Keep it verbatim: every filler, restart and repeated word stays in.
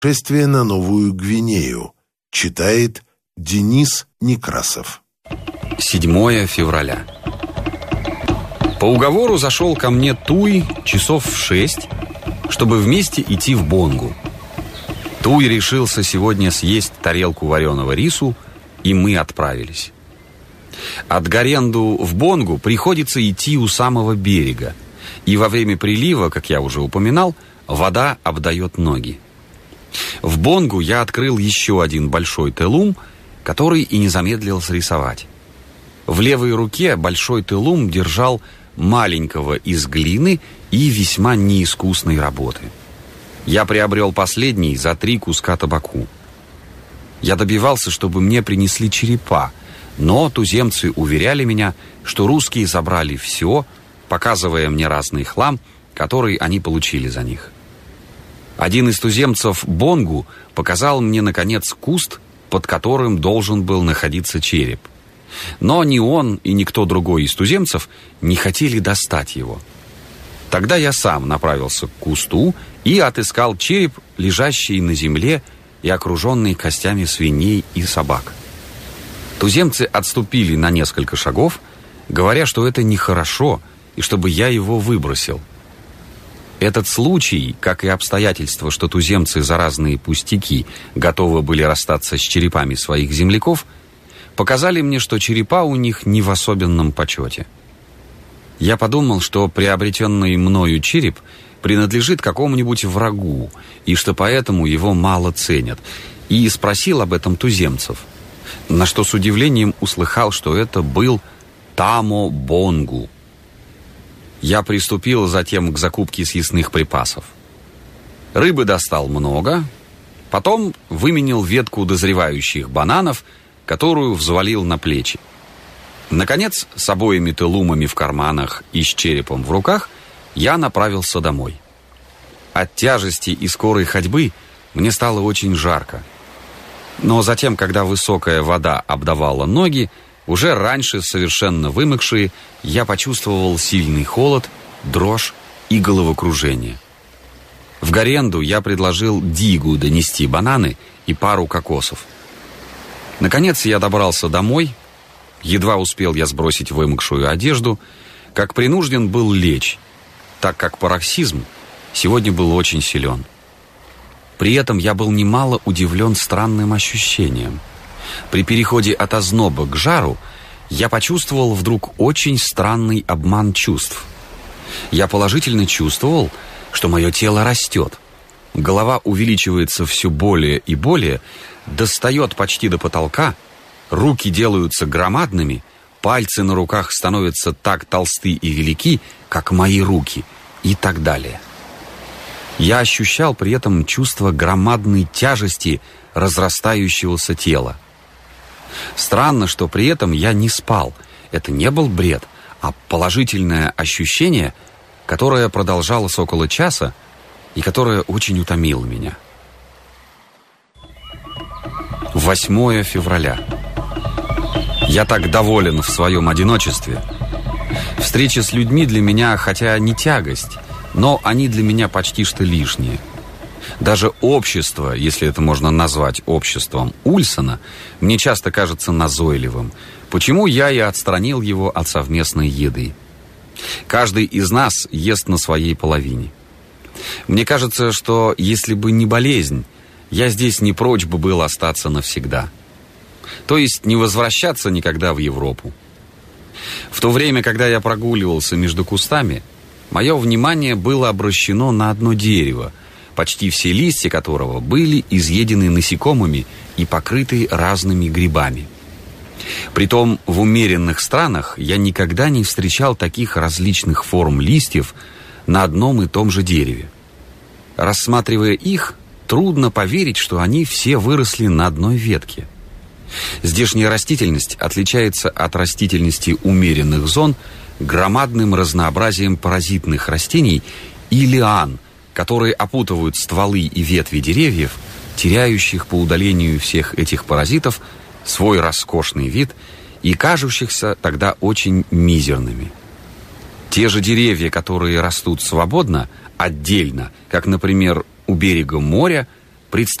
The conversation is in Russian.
Шествие на Новую Гвинею. Читает Денис Некрасов. седьмое февраля. По уговору зашел ко мне Туй часов в шесть, чтобы вместе идти в Бонгу. Туй решился сегодня съесть тарелку вареного рису, и мы отправились. От Гаренду в Бонгу приходится идти у самого берега, и во время прилива, как я уже упоминал, вода обдает ноги. В Бонгу я открыл еще один большой телум, который и не замедлил срисовать. В левой руке большой телум держал маленького из глины и весьма неискусной работы. Я приобрел последний за три куска табаку. Я добивался, чтобы мне принесли черепа, но туземцы уверяли меня, что русские забрали все, показывая мне разный хлам, который они получили за них. Один из туземцев Бонгу показал мне, наконец, куст, под которым должен был находиться череп. Но ни он и никто другой из туземцев не хотели достать его. Тогда я сам направился к кусту и отыскал череп, лежащий на земле и окруженный костями свиней и собак. Туземцы отступили на несколько шагов, говоря, что это нехорошо и чтобы я его выбросил. Этот случай, как и обстоятельства, что туземцы за разные пустяки готовы были расстаться с черепами своих земляков, показали мне, что черепа у них не в особенном почете. Я подумал, что приобретенный мною череп принадлежит какому-нибудь врагу, и что поэтому его мало ценят, и спросил об этом туземцев, на что с удивлением услыхал, что это был Тамо Бонгу. Я приступил затем к закупке съестных припасов. Рыбы достал много, потом выменил ветку дозревающих бананов, которую взвалил на плечи. Наконец, с обоими телумами в карманах и с черепом в руках, я направился домой. От тяжести и скорой ходьбы мне стало очень жарко. Но затем, когда высокая вода обдавала ноги, уже раньше совершенно вымокшие, я почувствовал сильный холод, дрожь и головокружение. В Гаренду я предложил Дигу донести бананы и пару кокосов. Наконец я добрался домой. Едва успел я сбросить вымокшую одежду, как принужден был лечь, так как пароксизм сегодня был очень силен. При этом я был немало удивлен странным ощущением. При переходе от озноба к жару я почувствовал вдруг очень странный обман чувств. Я положительно чувствовал, что мое тело растет. Голова увеличивается все более и более, достает почти до потолка, руки делаются громадными, пальцы на руках становятся так толсты и велики, как мои руки, и так далее. Я ощущал при этом чувство громадной тяжести разрастающегося тела. Странно, что при этом я не спал. Это не был бред, а положительное ощущение, которое продолжалось около часа и которое очень утомило меня. восьмое февраля. Я так доволен в своем одиночестве. Встречи с людьми для меня, хотя не тягость, но они для меня почти что лишние. Даже общество, если это можно назвать обществом Ульсона, мне часто кажется назойливым, почему я и отстранил его от совместной еды. Каждый из нас ест на своей половине. Мне кажется, что если бы не болезнь, я здесь не прочь бы был остаться навсегда. То есть не возвращаться никогда в Европу. В то время, когда я прогуливался между кустами, мое внимание было обращено на одно дерево, почти все листья которого были изъедены насекомыми и покрыты разными грибами. Притом в умеренных странах я никогда не встречал таких различных форм листьев на одном и том же дереве. Рассматривая их, трудно поверить, что они все выросли на одной ветке. Здешняя растительность отличается от растительности умеренных зон громадным разнообразием паразитных растений и лиан, которые опутывают стволы и ветви деревьев, теряющих по удалению всех этих паразитов свой роскошный вид и кажущихся тогда очень мизерными. Те же деревья, которые растут свободно, отдельно, как, например, у берега моря,